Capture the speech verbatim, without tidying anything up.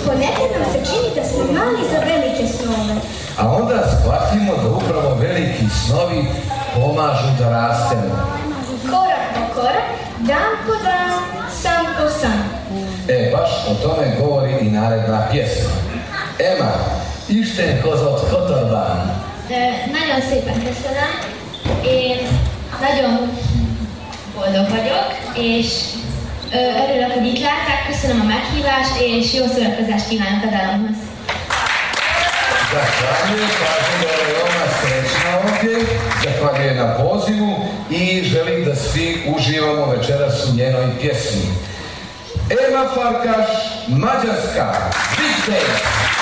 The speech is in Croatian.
Ponekad nam se čini da smo mali za velike snove. A onda shvatimo da upravo veliki snovi pomažu da rastemo. Korak po korak, dan po dan, san po san. E, baš o tome govori i naredna pjesma. Ema, Isten hozott kotorban. Nagyon szépen köszönöm. Én nagyon boldog vagyok, és örülök, hogy itt látták. Köszönöm a meghívást, és jó szórakozást kívánok a dalomhoz. Zahvaljujem, kažem da je veoma srećna ovdje, zahvaljujem na pozivu i želim da svi uživamo večeras u njenoj pjesmi. Ema Farkaš, Mađarska, Big Dance.